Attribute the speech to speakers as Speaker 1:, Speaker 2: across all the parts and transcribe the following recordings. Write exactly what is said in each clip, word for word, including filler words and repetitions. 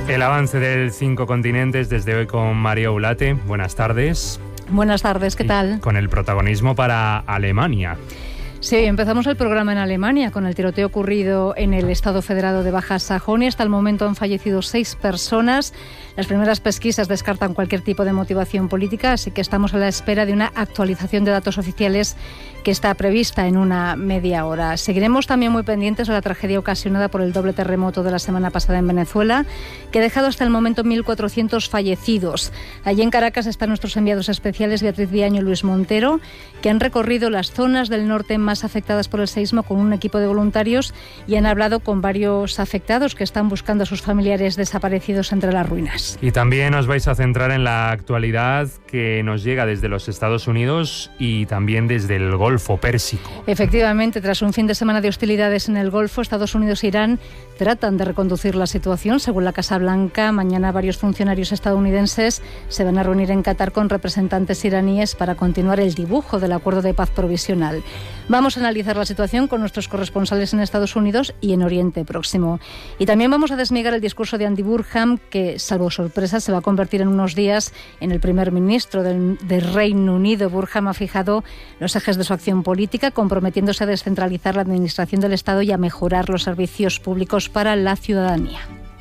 Speaker 1: El avance del Cinco Continentes desde hoy con María Ulate. Buenas tardes.
Speaker 2: Buenas tardes, ¿qué tal?
Speaker 1: Y con el protagonismo para Alemania.
Speaker 2: Sí, empezamos el programa en Alemania con el tiroteo ocurrido en el Estado Federado de Baja Sajonia. Hasta el momento han fallecido seis personas. Las primeras pesquisas descartan cualquier tipo de motivación política, así que estamos a la espera de una actualización de datos oficiales que está prevista en una media hora. Seguiremos también muy pendientes de la tragedia ocasionada por el doble terremoto de la semana pasada en Venezuela, que ha dejado hasta el momento mil cuatrocientos fallecidos. Allí en Caracas están nuestros enviados especiales Beatriz Viaño y Luis Montero, que han recorrido las zonas del norte más afectadas por el seísmo con un equipo de voluntarios y han hablado con varios afectados que están buscando a sus familiares desaparecidos entre las ruinas.
Speaker 1: Y también os vais a centrar en la actualidad que nos llega desde los Estados Unidos y también desde el Golfo Pérsico.
Speaker 2: Efectivamente, tras un fin de semana de hostilidades en el Golfo, Estados Unidos e Irán tratan de reconducir la situación. Según la Casa Blanca, mañana varios funcionarios estadounidenses se van a reunir en Qatar con representantes iraníes para continuar el dibujo del acuerdo de paz provisional. Vamos a analizar la situación con nuestros corresponsales en Estados Unidos y en Oriente Próximo. Y también vamos a desmigar el discurso de Andy Burnham, que, salvo sorpresa, se va a convertir en unos días en el primer ministro del, del Reino Unido. Burnham ha fijado los ejes de su acción política, comprometiéndose a descentralizar la administración del Estado y a mejorar los servicios públicos para la ciudadanía.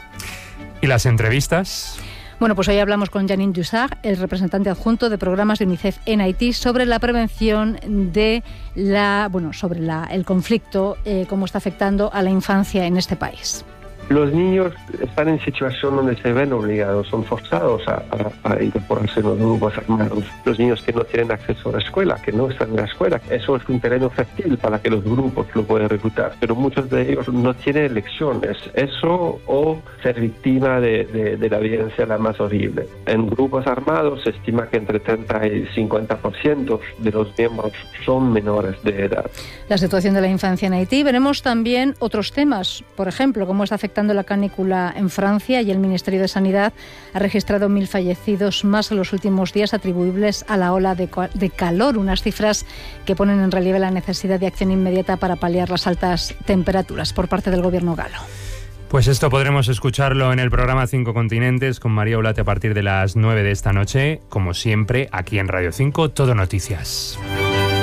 Speaker 1: ¿Y las entrevistas?
Speaker 2: Bueno, pues hoy hablamos con Janine Dussart, el representante adjunto de programas de UNICEF en Haití, sobre la prevención de la, bueno, sobre la, el conflicto, eh, cómo está afectando a la infancia en este país.
Speaker 3: Los niños están en situación donde se ven obligados, son forzados a, a, a incorporarse en los grupos armados. Los niños que no tienen acceso a la escuela, que no están en la escuela, eso es un terreno fértil para que los grupos lo puedan reclutar. Pero muchos de ellos no tienen elecciones, eso o ser víctima de, de, de la violencia la más horrible. En grupos armados se estima que entre treinta y cincuenta por ciento de los miembros son menores de edad.
Speaker 2: La situación de la infancia en Haití. Veremos también otros temas, por ejemplo, cómo está afectando la canícula en Francia, y el Ministerio de Sanidad ha registrado mil fallecidos más en los últimos días atribuibles a la ola de, de calor, unas cifras que ponen en relieve la necesidad de acción inmediata para paliar las altas temperaturas por parte del gobierno galo.
Speaker 1: Pues esto podremos escucharlo en el programa Cinco Continentes con María Ulate a partir de las nueve de esta noche, como siempre, aquí en Radio cinco, Todo Noticias.